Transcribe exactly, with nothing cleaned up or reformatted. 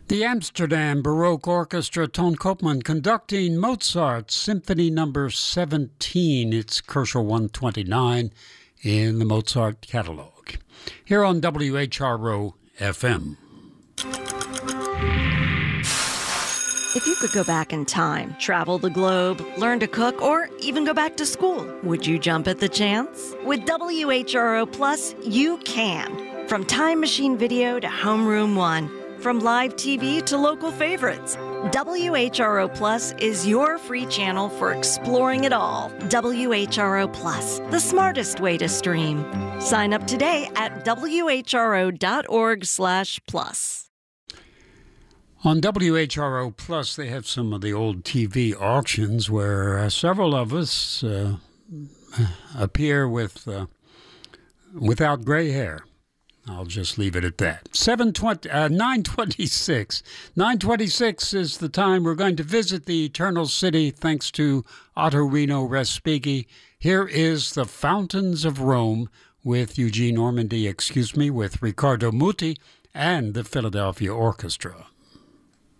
The Amsterdam Baroque Orchestra, Ton Koopman, conducting Mozart's Symphony Number seventeen. It's Koschel one twenty-nine in the Mozart catalog. Here on W H R O F M. If you could go back in time, travel the globe, learn to cook, or even go back to school, would you jump at the chance? With W H R O Plus, you can. From Time Machine Video to Homeroom One, from live T V to local favorites, W H R O Plus is your free channel for exploring it all. W H R O Plus, the smartest way to stream. Sign up today at W H R O dot org slash plus. On W H R O Plus, they have some of the old T V auctions where uh, several of us uh, appear with uh, without gray hair. I'll just leave it at that. seven twenty, uh, nine twenty-six. nine twenty-six is the time we're going to visit the Eternal City thanks to Ottorino Respighi. Here is The Fountains of Rome with Eugene Ormandy, excuse me, with Riccardo Muti and the Philadelphia Orchestra.